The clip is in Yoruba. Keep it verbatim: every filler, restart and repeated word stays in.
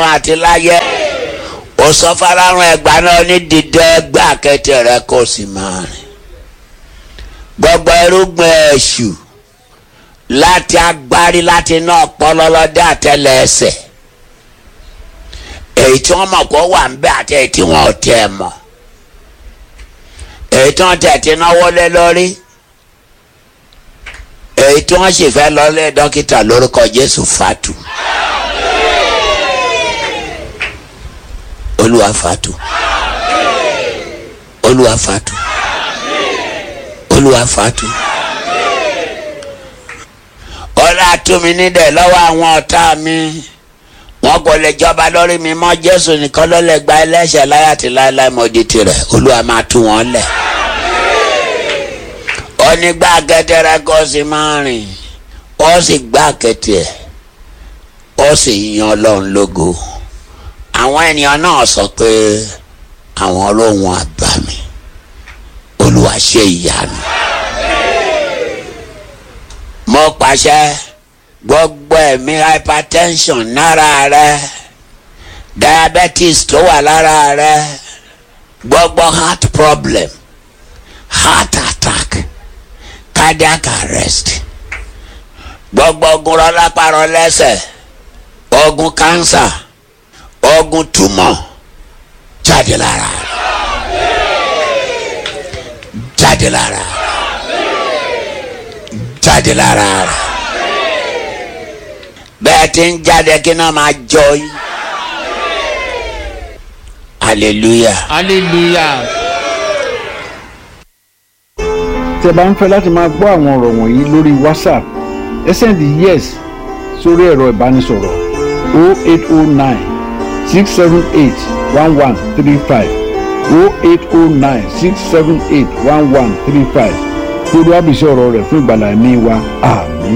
lọ́run àti láyé. Ó sọ fọ́lọ́run ẹgbàá náà ní dídẹ́ gbà kẹ́tẹ̀ rẹ kó sì máa rìn. Gbogbo irúgbìn èṣù láti agbárí láti iná ọpọlọ lọ́dẹ àtẹlẹ ẹsẹ̀. Èyí tí wọ́n mọ̀ kó wà ń bẹ àti èyí tí wọ́n ò tẹ̀ mọ̀. Èyí tí wọ́n tẹ̀ tí náwó lé lórí. Èyí tí wọ́n sì fẹ́ lọ lé dókítà lórúkọ Jésù fatu. Olúwa fatu. Olúwa fatu. Olúwa fatu. Ọlá tú mi nídẹ̀ lọ́wọ́ àwọn ọ̀tá mi. Wọ́n kò lè jọba lórí mi mọ́. Jésù nìkan ló lè gba ẹlẹ́ṣẹ̀ láyé àti láéláé mọ́ di tirẹ̀. Olúwa máa tú wọn lẹ̀. Ó ní gbá kẹtẹrẹ kó sì máa rìn. Ó sì gbá kẹtẹ. Ó sì yan Ọlọ́run lógo. Àwọn ènìyàn náà sọ pé àwọn olóhùn àbámi. Olúwa ṣe ìyanu. Mo pàṣẹ gbogbo ẹ̀mí hypertension lára rẹ, diabetes tó wà lára rẹ, gbogbo heart problem, heart attack, cardiac arrest, gbogbo ogun rọlápàrọ lẹ́sẹ̀, ogun cancer, ogun tumor, jáde lára, jáde lára, jáde lára. Bẹ́ẹ̀ tí ń jáde kí náà máa jọ yín. Hallelujah. Hallelujah. Tí ẹ bá ń fẹ́ láti máa gbọ́ àwọn ọ̀rọ̀ wọ̀nyí lórí WhatsApp, ẹ sẹ́ndì yes sórí ẹ̀rọ ìbánisọ̀rọ̀ oh eight oh nine six seven eight one one three five oh eight oh nine six seven eight one one three five. Lórí àbísí ọ̀rọ̀ rẹ̀ fún ìgbàlá ẹ̀mí wa. Àmín.